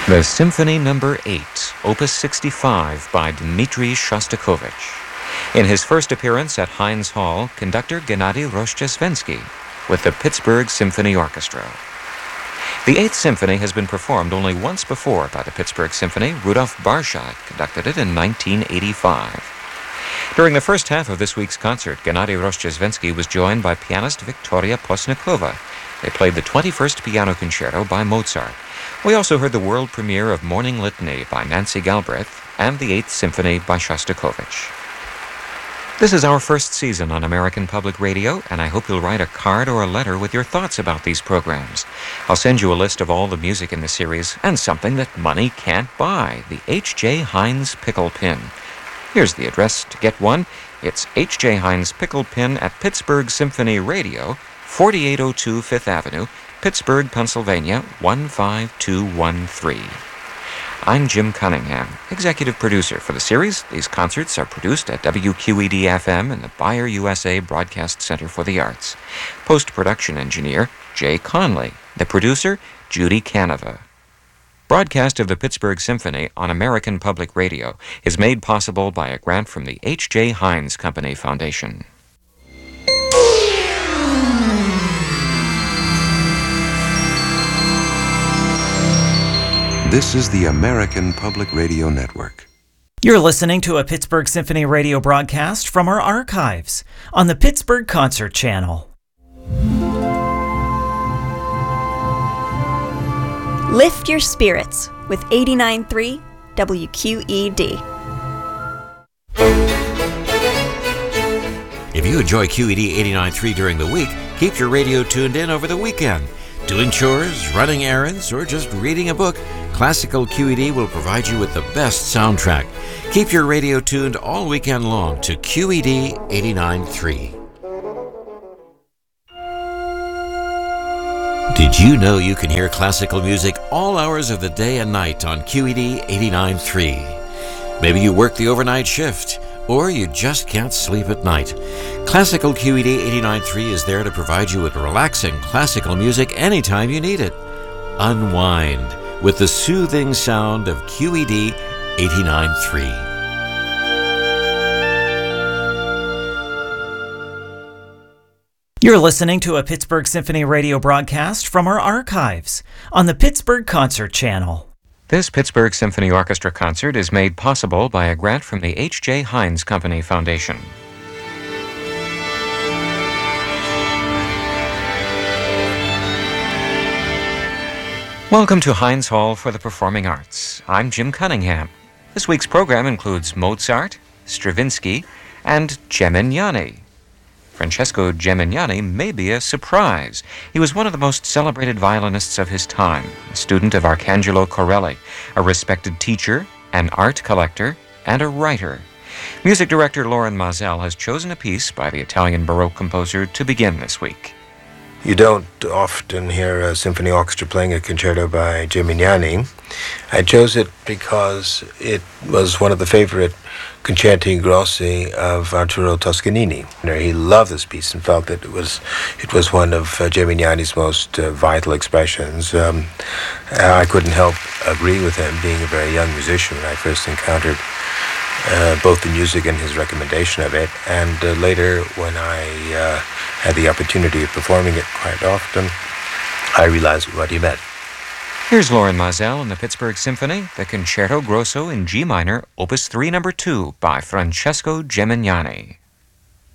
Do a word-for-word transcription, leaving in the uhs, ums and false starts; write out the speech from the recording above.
The Symphony Number eight, Opus sixty-five by Dmitri Shostakovich. In his first appearance at Heinz Hall, conductor Gennady Rozhdestvensky with the Pittsburgh Symphony Orchestra. The Eighth Symphony has been performed only once before by the Pittsburgh Symphony. Rudolf Barshak conducted it in nineteen eighty-five. During the first half of this week's concert, Gennady Rozhdestvensky was joined by pianist Victoria Postnikova. They played the twenty-first Piano Concerto by Mozart. We also heard the world premiere of Morning Litany by Nancy Galbraith and the Eighth Symphony by Shostakovich. This is our first season on American Public Radio, and I hope you'll write a card or a letter with your thoughts about these programs. I'll send you a list of all the music in the series and something that money can't buy, the H J. Heinz Pickle Pin. Here's the address to get one. It's H J. Heinz Pickle Pin at Pittsburgh Symphony Radio, forty-eight oh two Fifth Avenue, Pittsburgh, Pennsylvania, one five two one three. I'm Jim Cunningham, executive producer for the series. These concerts are produced at W Q E D F M and the Bayer U S A Broadcast Center for the Arts. Post-production engineer, Jay Conley. The producer, Judy Canova. Broadcast of the Pittsburgh Symphony on American Public Radio is made possible by a grant from the H J. Heinz Company Foundation. This is the American Public Radio Network. You're listening to a Pittsburgh Symphony radio broadcast from our archives on the Pittsburgh Concert Channel. Lift your spirits with eighty-nine point three W Q E D. If you enjoy Q E D eighty-nine point three during the week, keep your radio tuned in over the weekend. Doing chores, running errands, or just reading a book, Classical Q E D will provide you with the best soundtrack. Keep your radio tuned all weekend long to Q E D eighty-nine point three. Did you know you can hear classical music all hours of the day and night on Q E D eighty-nine point three? Maybe you work the overnight shift, or you just can't sleep at night. Classical Q E D eighty-nine point three is there to provide you with relaxing classical music anytime you need it. Unwind with the soothing sound of Q E D eighty-nine point three. You're listening to a Pittsburgh Symphony radio broadcast from our archives on the Pittsburgh Concert Channel. This Pittsburgh Symphony Orchestra concert is made possible by a grant from the H J. Heinz Company Foundation. Welcome to Heinz Hall for the Performing Arts. I'm Jim Cunningham. This week's program includes Mozart, Stravinsky, and Gemignani. Francesco Gemignani may be a surprise. He was one of the most celebrated violinists of his time, a student of Arcangelo Corelli, a respected teacher, an art collector, and a writer. Music director Loren Maazel has chosen a piece by the Italian Baroque composer to begin this week. You don't often hear a symphony orchestra playing a concerto by Gemignani. I chose it because it was one of the favorite concerti grossi of Arturo Toscanini. He loved this piece and felt that it was it was one of uh, Gemignani's most uh, vital expressions. Um, I couldn't help agree with him, being a very young musician when I first encountered uh, both the music and his recommendation of it, and uh, later when I uh, had the opportunity of performing it quite often, I realized what he meant. Here's Loren Maazel in the Pittsburgh Symphony, the Concerto Grosso in G minor, Opus three, number two, by Francesco Gemignani.